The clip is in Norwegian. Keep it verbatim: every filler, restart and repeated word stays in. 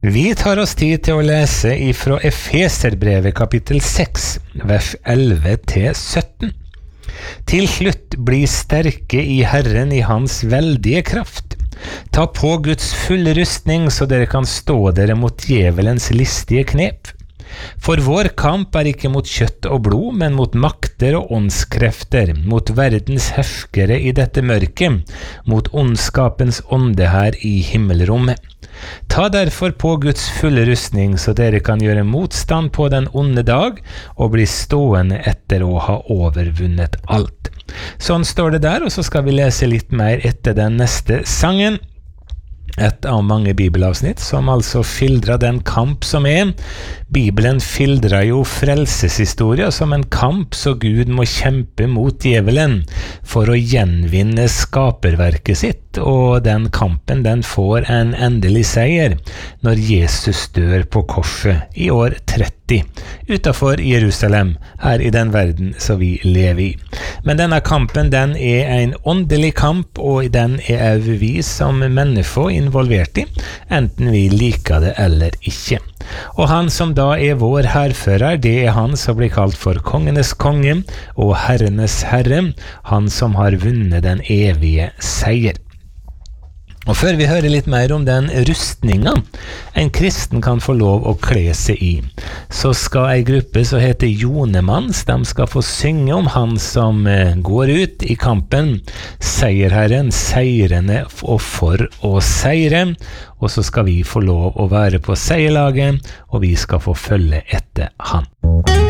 Vi tar oss tid til å lese ifra Efeserbrevet kapittel seks, vers elleve til sytten. Til slutt, bli sterke i Herren i hans veldige kraft. Ta på Guds fulle rustning, så dere kan stå dere mot djevelens listige knep. For vår kamp er ikke mot kjøtt og blod, men mot makter og åndskrefter, mot verdens herskere i dette mørket, mot ondskapens ånde her i himmelrommet. Ta derfor på Guds fulle rustning, så dere kan gjøre motstand på den onde dag, og bli stående etter å ha overvunnet alt. Sånn står det der, og så skal vi lese litt mer etter den neste sangen. Et av mange bibelavsnitt som altså skildrer den kamp som er. Bibelen skildrer jo frelseshistoria som en kamp, så Gud må kjempe mot djevelen for å gjenvinne skaperverket sitt, og den kampen den får en endelig seier når Jesus dør på korset i år tretti utenfor Jerusalem, her i den verden som vi lever i. Men denne kampen den er en åndelig kamp, og den er også vi som mennesker involvert i, enten vi liker det eller ikke. Og han som da er vår herfører, det er han som blir kalt for kongenes konge og herrenes herre, han som har vunnet den evige seier. Og før vi hører litt mer om den rustningen en kristen kan få lov å kle seg i, så skal en gruppe som heter Jonemanns, de skal få synge om han som går ut i kampen, seierherren, seirende og for å seire, og så skal vi få lov å være på seierlaget, og vi skal få følge etter han.